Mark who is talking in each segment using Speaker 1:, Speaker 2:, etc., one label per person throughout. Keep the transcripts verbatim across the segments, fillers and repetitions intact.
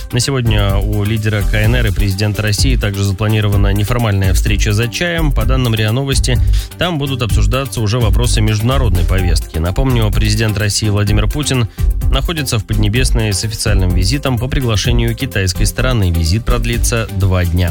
Speaker 1: На сегодня у лидера ка эн эр и президента России также запланирована неформальная встреча за чаем. По данным РИА Новости, там будут обсуждаться уже вопросы международной повестки. Напомню, президент России Владимир Путин находится в Поднебесной с официальным визитом по приглашению китайской стороны. Визит продлится два дня.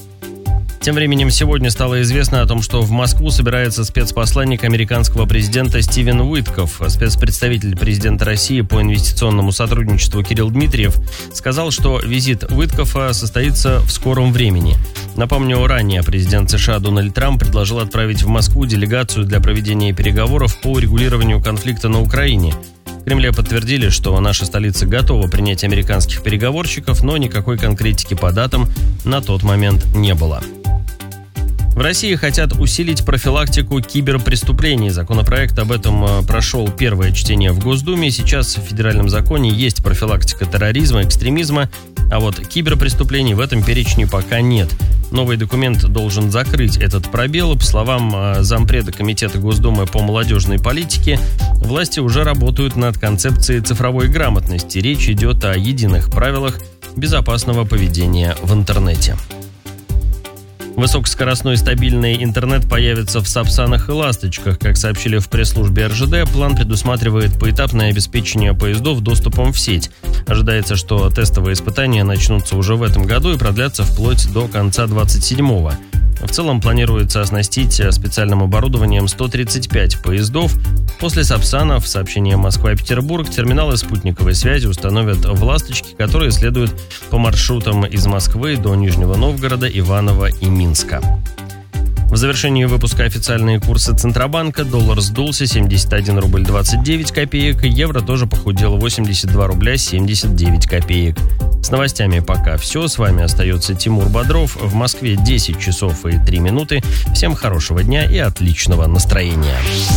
Speaker 1: Тем временем сегодня стало известно о том, что в Москву собирается спецпосланник американского президента Стивен Уитков. Спецпредставитель президента России по инвестиционному сотрудничеству Кирилл Дмитриев сказал, что визит Уиткофа состоится в скором времени. Напомню, ранее президент США Дональд Трамп предложил отправить в Москву делегацию для проведения переговоров по урегулированию конфликта на Украине. В Кремле подтвердили, что наша столица готова принять американских переговорщиков, но никакой конкретики по датам на тот момент не было. В России хотят усилить профилактику киберпреступлений. Законопроект об этом прошел первое чтение в Госдуме. Сейчас в федеральном законе есть профилактика терроризма, экстремизма, а вот киберпреступлений в этом перечне пока нет. Новый документ должен закрыть этот пробел. По словам зампреда Комитета Госдумы по молодежной политике, власти уже работают над концепцией цифровой грамотности. Речь идет о единых правилах безопасного поведения в интернете. Высокоскоростной стабильный интернет появится в Сапсанах и Ласточках. Как сообщили в пресс-службе эр жэ дэ, план предусматривает поэтапное обеспечение поездов доступом в сеть. Ожидается, что тестовые испытания начнутся уже в этом году и продлятся вплоть до конца двадцать седьмого. В целом планируется оснастить специальным оборудованием сто тридцать пять поездов. После Сапсанов, сообщение Москва-Петербург, терминалы спутниковой связи установят в Ласточке, которые следуют по маршрутам из Москвы до Нижнего Новгорода, Иваново и Минска. В завершении выпуска официальные курсы Центробанка. Доллар сдулся семьдесят один рубль двадцать девять копеек, евро тоже похудел восемьдесят два рубля семьдесят девять копеек. С новостями пока все. С вами остается Тимур Бодров. В Москве десять часов и три минуты. Всем хорошего дня и отличного настроения.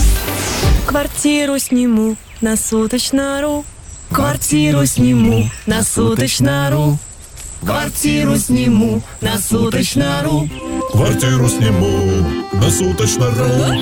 Speaker 2: Квартиру сниму на суточно.ру. Квартиру сниму на суточно.ру. Квартиру сниму на суточно.ру.
Speaker 3: Квартиру сниму на суточно.ру.